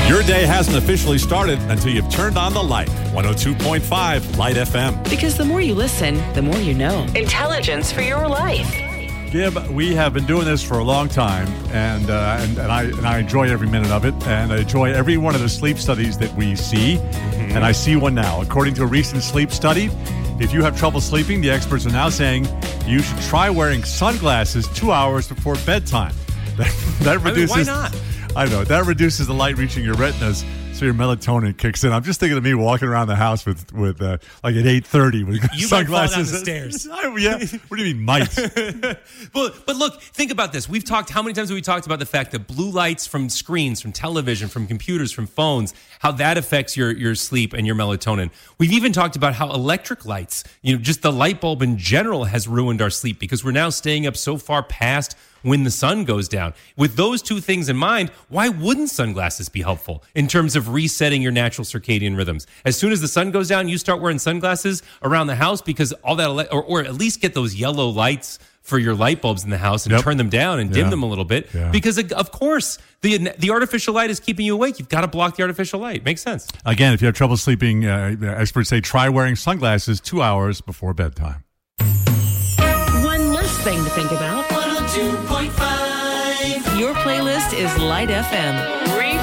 Your day hasn't officially started until you've turned on the light. 102.5 Light FM. Because the more you listen, the more you know. Intelligence for your life. Gib, we have been doing this for a long time, and I enjoy every minute of it, and I enjoy every one of the sleep studies that we see, and I see one now. According to a recent sleep study, if you have trouble sleeping, the experts are now saying you should try wearing sunglasses 2 hours before bedtime. That reduces. Why not? I know that reduces the light reaching your retinas, so your melatonin kicks in. I'm just thinking of me walking around the house with like at 8:30 with You sunglasses. might fall down the stairs. Yeah. What do you mean, might? But look, think about this. How many times have we talked about the fact that blue lights from screens, from television, from computers, from phones, how that affects your sleep and your melatonin. We've even talked about how electric lights, just the light bulb in general has ruined our sleep because we're now staying up so far past when the sun goes down. With those two things in mind, why wouldn't sunglasses be helpful in terms of resetting your natural circadian rhythms? As soon as the sun goes down, you start wearing sunglasses around the house because all that, or at least get those yellow lights for your light bulbs in the house and turn them down and dim them a little bit. Yeah. Because, of course, the artificial light is keeping you awake. You've got to block the artificial light. Makes sense. Again, if you have trouble sleeping, experts say try wearing sunglasses 2 hours before bedtime. One less thing to think about. 102.5. Your playlist is Light FM.